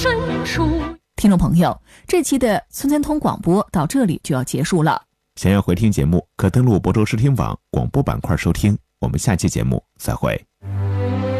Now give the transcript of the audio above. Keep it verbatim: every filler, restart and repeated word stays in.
深处。 听众朋友，这期的村村通广播到这里就要结束了。 想要回听节目，可登录亳州视听网广播板块收听。我们下期节目再会。